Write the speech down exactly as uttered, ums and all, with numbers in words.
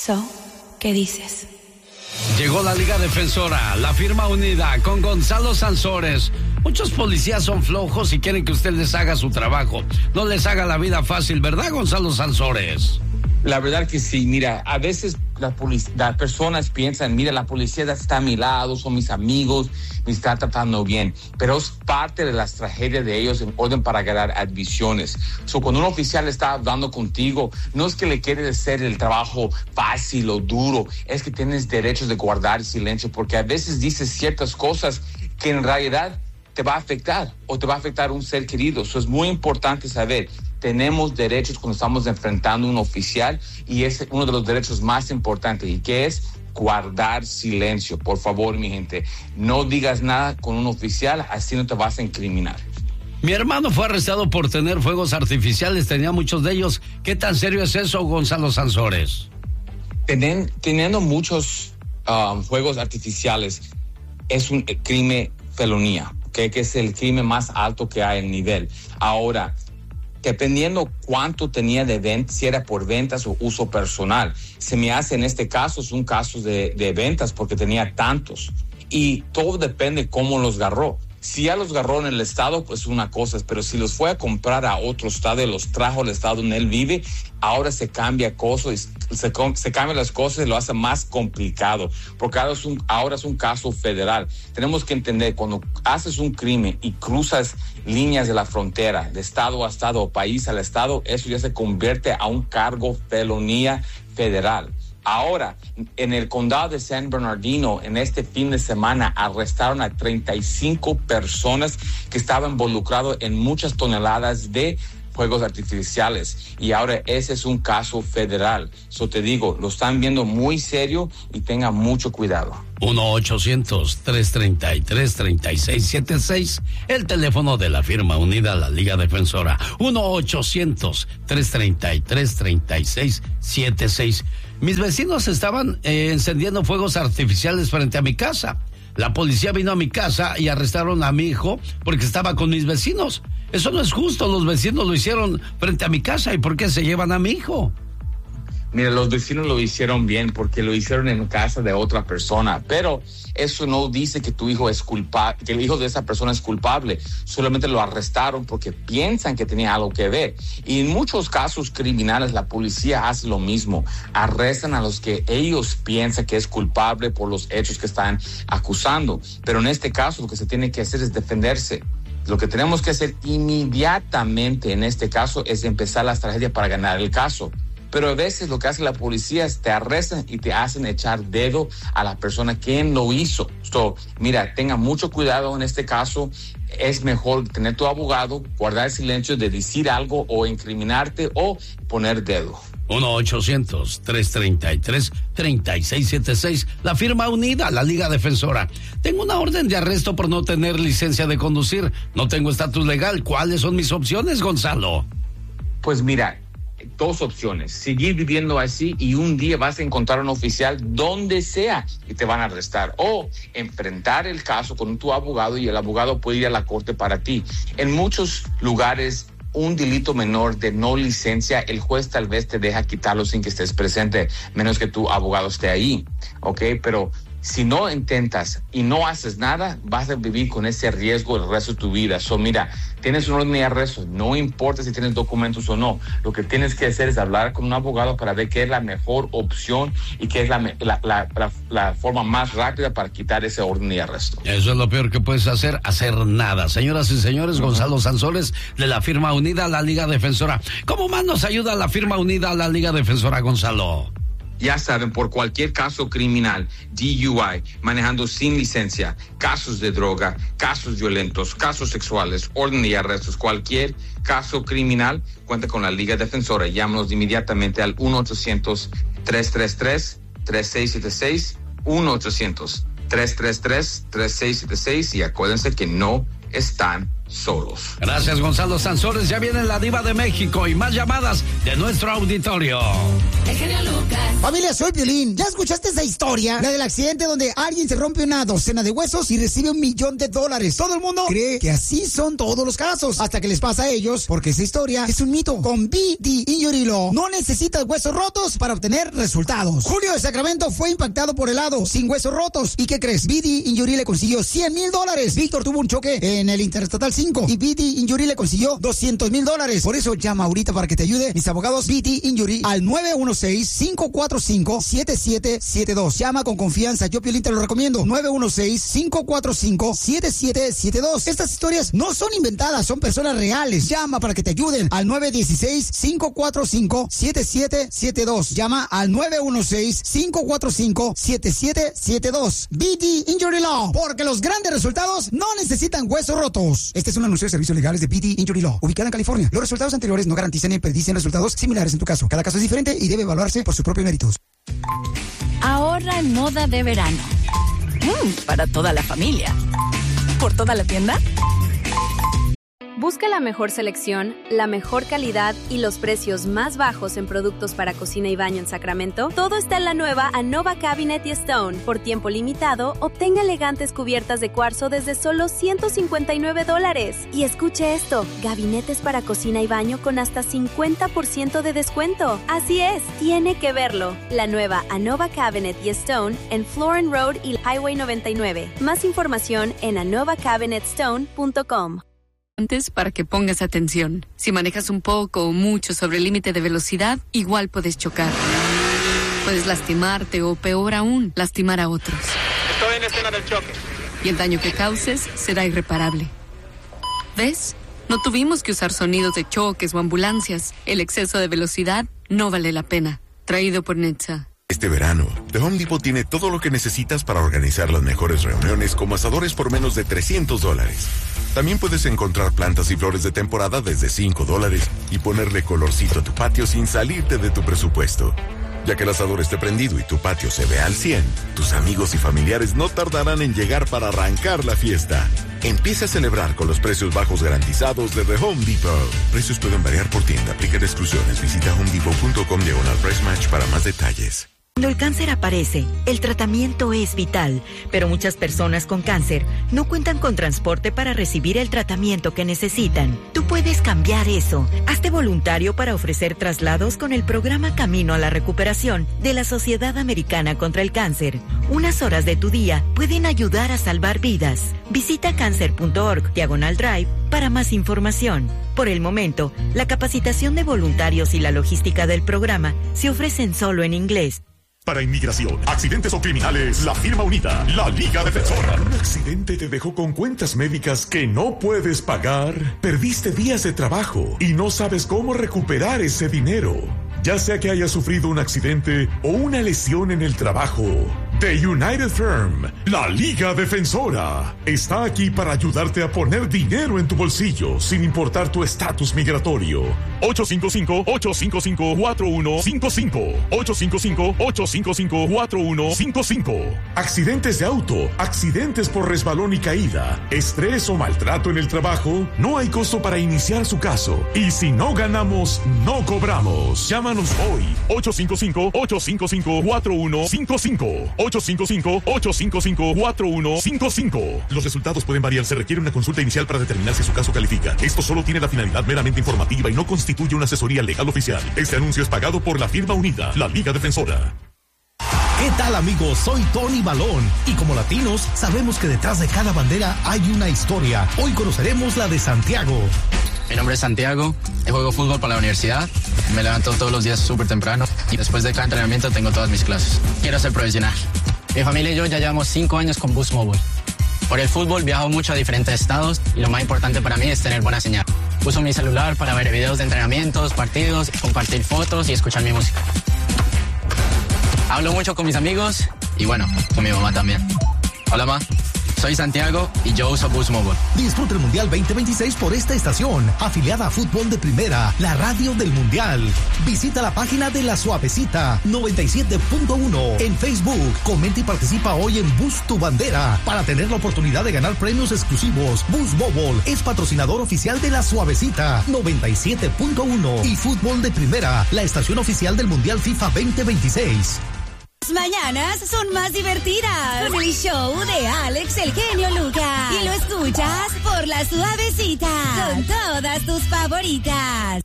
So, ¿qué dices? Llegó la Liga Defensora, la firma unida con Gonzalo Sansores. Muchos policías son flojos y quieren que usted les haga su trabajo. No les haga la vida fácil, ¿verdad, Gonzalo Sansores? La verdad que sí. Mira, a veces la polic- las personas piensan, mira, la policía está a mi lado, son mis amigos, me está tratando bien, pero es parte de las tragedias de ellos en orden para ganar admisiones. So, cuando un oficial está hablando contigo, no es que le quiere hacer el trabajo fácil o duro, es que tienes derechos de guardar silencio, porque a veces dices ciertas cosas que en realidad te va a afectar o te va a afectar un ser querido. Eso es muy importante saber. Tenemos derechos cuando estamos enfrentando a un oficial y es uno de los derechos más importantes, y que es guardar silencio. Por favor, mi gente, no digas nada con un oficial, así no te vas a incriminar. Mi hermano fue arrestado por tener fuegos artificiales, tenía muchos de ellos. ¿Qué tan serio es eso, Gonzalo Sansores? Tenen, teniendo muchos um, fuegos artificiales es un crimen felonía, ¿okay? Que es el crimen más alto que hay en nivel. Ahora, dependiendo cuánto tenía de ventas, si era por ventas o uso personal. Se me hace en este caso, es un caso de, de ventas porque tenía tantos. Y todo depende cómo los agarró. Si ya los agarró en el estado, pues una cosa, pero si los fue a comprar a otro estado y los trajo al estado donde él vive, ahora se cambia cosas, se, se cambian las cosas y lo hace más complicado, porque ahora es, un, ahora es un caso federal. Tenemos que entender, cuando haces un crimen y cruzas líneas de la frontera, de estado a estado o país al estado, eso ya se convierte a un cargo felonía federal. Ahora, en el condado de San Bernardino, en este fin de semana, arrestaron a treinta y cinco personas que estaban involucrados en muchas toneladas de fuegos artificiales. Y ahora ese es un caso federal. So te digo, lo están viendo muy serio y tengan mucho cuidado. uno ochocientos, tres treinta y tres, treinta y seis setenta y seis, el teléfono de la firma unida, la Liga Defensora. uno ochocientos, tres treinta y tres, treinta y seis setenta y seis. Mis vecinos estaban eh, encendiendo fuegos artificiales frente a mi casa. La policía vino a mi casa y arrestaron a mi hijo porque estaba con mis vecinos. Eso no es justo, los vecinos lo hicieron frente a mi casa. ¿Y por qué se llevan a mi hijo? Mira, los vecinos lo hicieron bien porque lo hicieron en casa de otra persona, pero eso no dice que tu hijo es culpable, que el hijo de esa persona es culpable. Solamente lo arrestaron porque piensan que tenía algo que ver. Y en muchos casos criminales la policía hace lo mismo. Arrestan a los que ellos piensan que es culpable por los hechos que están acusando. Pero en este caso lo que se tiene que hacer es defenderse. Lo que tenemos que hacer inmediatamente en este caso es empezar la estrategia para ganar el caso. Pero a veces lo que hace la policía es te arrestan y te hacen echar dedo a la persona que lo hizo. So, mira, tenga mucho cuidado en este caso. Es mejor tener tu abogado, guardar el silencio de decir algo o incriminarte o poner dedo. uno ochocientos, tres treinta y tres, treinta y seis setenta y seis, la firma unida, la Liga Defensora. Tengo una orden de arresto por no tener licencia de conducir. No tengo estatus legal. ¿Cuáles son mis opciones, Gonzalo? Pues mira, dos opciones. Seguir viviendo así y un día vas a encontrar un oficial donde sea y te van a arrestar. O enfrentar el caso con tu abogado y el abogado puede ir a la corte para ti. En muchos lugares, un delito menor de no licencia, el juez tal vez te deja quitarlo sin que estés presente, menos que tu abogado esté ahí, ¿ok? Pero si no intentas y no haces nada, vas a vivir con ese riesgo el resto de tu vida. So, mira, tienes un orden de arresto, no importa si tienes documentos o no. Lo que tienes que hacer es hablar con un abogado para ver qué es la mejor opción y qué es la, la, la, la, la forma más rápida para quitar ese orden de arresto. Eso es lo peor que puedes hacer, hacer nada. Señoras y señores, uh-huh. Gonzalo Sansores de la firma unida, la Liga Defensora. ¿Cómo más nos ayuda la firma unida, la Liga Defensora, Gonzalo? Ya saben, por cualquier caso criminal, D U I, manejando sin licencia, casos de droga, casos violentos, casos sexuales, orden de arrestos, cualquier caso criminal, cuenta con la Liga Defensora. Llámanos inmediatamente al uno ochocientos, tres tres tres, tres seis siete seis, uno ochocientos, tres tres tres, tres seis siete seis y acuérdense que no están solos. Gracias, Gonzalo Sansores. Ya viene la Diva de México y más llamadas de nuestro auditorio. El genio Lucas. Familia, soy Piolín. ¿Ya escuchaste esa historia? La del accidente donde alguien se rompe una docena de huesos y recibe un millón de dólares. Todo el mundo cree que así son todos los casos, hasta que les pasa a ellos, porque esa historia es un mito. Con B D Injury Law no necesitas huesos rotos para obtener resultados. Julio de Sacramento fue impactado por helado, sin huesos rotos. ¿Y qué crees? B D Injury le consiguió cien mil dólares. Víctor tuvo un choque en el Interestatal cinco y B D Injury le consiguió doscientos mil dólares. Por eso llama ahorita para que te ayude mis abogados B D Injury al nueve uno seis, cinco cuatro cinco, siete siete siete dos. Llama con confianza, yo Piolín te lo recomiendo. nueve uno seis, cinco cuatro cinco, siete siete siete dos. Estas historias no son inventadas, son personas reales. Llama para que te ayuden al nueve uno seis, cinco cuatro cinco, siete siete siete dos. Llama al nueve uno seis, cinco cuatro cinco, siete siete siete dos. B D Injury Law, porque los grandes resultados no necesitan huesos rotos. Este es un anuncio de servicios legales de B D Injury Law, ubicada en California. Los resultados anteriores no garantizan ni predicen resultados similares en tu caso. Cada caso es diferente y debe evaluarse por sus propios méritos. Ahorra en moda de verano. Mm, para toda la familia. ¿Por toda la tienda? Busca la mejor selección, la mejor calidad y los precios más bajos en productos para cocina y baño en Sacramento. Todo está en la nueva Anova Cabinet y Stone. Por tiempo limitado, obtenga elegantes cubiertas de cuarzo desde solo ciento cincuenta y nueve dólares. Y escuche esto, gabinetes para cocina y baño con hasta cincuenta por ciento de descuento. Así es, tiene que verlo. La nueva Anova Cabinet y Stone en Florin Road y Highway noventa y nueve. Más información en anova cabinet stone punto com. Para que pongas atención. Si manejas un poco o mucho sobre el límite de velocidad, igual puedes chocar. Puedes lastimarte o, peor aún, lastimar a otros. Estoy en escena del choque. Y el daño que causes será irreparable. ¿Ves? No tuvimos que usar sonidos de choques o ambulancias. El exceso de velocidad no vale la pena. Traído por Netza. Este verano, The Home Depot tiene todo lo que necesitas para organizar las mejores reuniones como asadores por menos de trescientos dólares. También puedes encontrar plantas y flores de temporada desde cinco dólares y ponerle colorcito a tu patio sin salirte de tu presupuesto. Ya que el asador esté prendido y tu patio se ve al cien, tus amigos y familiares no tardarán en llegar para arrancar la fiesta. Empieza a celebrar con los precios bajos garantizados de The Home Depot. Precios pueden variar por tienda, aplican exclusiones. Visita home depot punto com diagonal price match para más detalles. Cuando el cáncer aparece, el tratamiento es vital, pero muchas personas con cáncer no cuentan con transporte para recibir el tratamiento que necesitan. Tú puedes cambiar eso. Hazte voluntario para ofrecer traslados con el programa Camino a la Recuperación de la Sociedad Americana contra el Cáncer. Unas horas de tu día pueden ayudar a salvar vidas. Visita cáncer punto org diagonal drive para más información. Por el momento, la capacitación de voluntarios y la logística del programa se ofrecen solo en inglés. Para inmigración, accidentes o criminales, la firma unida, la Liga Defensora. ¿Un accidente te dejó con cuentas médicas que no puedes pagar? ¿Perdiste días de trabajo y no sabes cómo recuperar ese dinero? Ya sea que hayas sufrido un accidente o una lesión en el trabajo, The United Firm, la Liga Defensora, está aquí para ayudarte a poner dinero en tu bolsillo sin importar tu estatus migratorio. ocho cinco cinco, ocho cinco cinco, cuatro uno cinco cinco. ocho cinco cinco, ocho cinco cinco, cuatro uno cinco cinco. Accidentes de auto, accidentes por resbalón y caída, estrés o maltrato en el trabajo, no hay costo para iniciar su caso. Y si no ganamos, no cobramos. Llámanos hoy. ocho cinco cinco, ocho cinco cinco, cuatro uno cinco cinco. ocho cinco cinco, ocho cinco cinco, cuatro uno cinco cinco. Los resultados pueden variar. Se requiere una consulta inicial para determinar si su caso califica. Esto solo tiene la finalidad meramente informativa y no constituye una asesoría legal oficial. Este anuncio es pagado por la firma unida, la Liga Defensora. ¿Qué tal, amigos? Soy Tony Balón y como latinos sabemos que detrás de cada bandera hay una historia. Hoy conoceremos la de Santiago. Mi nombre es Santiago, yo juego fútbol para la universidad, me levanto todos los días súper temprano y después de cada entrenamiento tengo todas mis clases. Quiero ser profesional. Mi familia y yo ya llevamos cinco años con Boost Mobile. Por el fútbol viajo mucho a diferentes estados y lo más importante para mí es tener buena señal. Uso mi celular para ver videos de entrenamientos, partidos, compartir fotos y escuchar mi música. Hablo mucho con mis amigos y bueno, con mi mamá también. Hola, ma. Soy Santiago y yo uso Boost Mobile. Disfruta el Mundial veinte veintiséis por esta estación, afiliada a Fútbol de Primera, la radio del Mundial. Visita la página de La Suavecita noventa y siete punto uno en Facebook. Comenta y participa hoy en Boost Tu Bandera para tener la oportunidad de ganar premios exclusivos. Boost Mobile es patrocinador oficial de La Suavecita noventa y siete punto uno y Fútbol de Primera, la estación oficial del Mundial FIFA veinte veintiséis. Las mañanas son más divertidas con el show de Alex el Genio Lucas. Y lo escuchas por La Suavecita con todas tus favoritas.